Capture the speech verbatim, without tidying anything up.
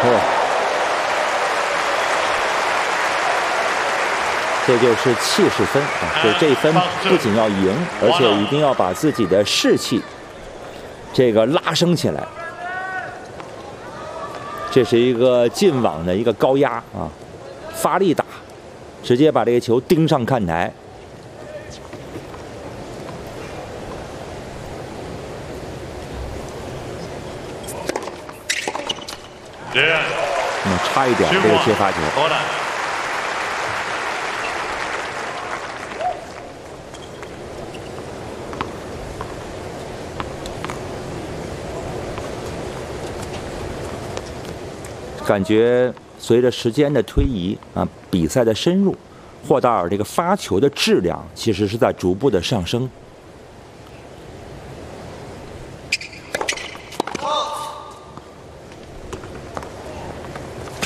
错。这就是气势分啊！就这一分不仅要赢，而且一定要把自己的士气这个拉升起来。这是一个进网的一个高压啊，发力打，直接把这个球盯上看台。嗯，差一点这个接发球。感觉随着时间的推移啊，比赛的深入，霍达尔这个发球的质量其实是在逐步的上升。